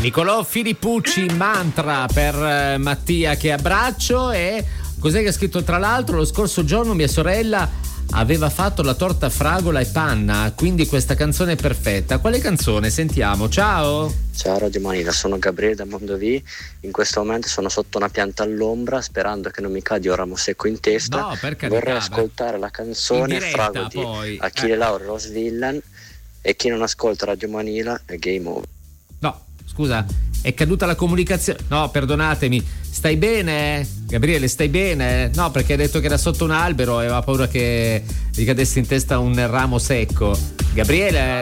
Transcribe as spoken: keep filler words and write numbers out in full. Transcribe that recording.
Nicolò Filippucci, Mantra per eh, Mattia che abbraccio. E cos'è che ha scritto? Tra l'altro lo scorso giorno mia sorella aveva fatto la torta fragola e panna, quindi questa canzone è perfetta. Quale canzone? Sentiamo. Ciao. Ciao Radio Manila, sono Gabriele da Mondovì. In questo momento sono sotto una pianta all'ombra sperando che non mi cadi un ramo secco in testa. No, per carità. Vorrei ascoltare la canzone diretta, Frago di poi. Achille eh. Lauro e Rose Villain, e chi non ascolta Radio Manila è game over. No, scusa, è caduta la comunicazione. No, perdonatemi. Stai bene? Gabriele, stai bene? No, perché hai detto che era sotto un albero e aveva paura che gli cadesse in testa un ramo secco. Gabriele?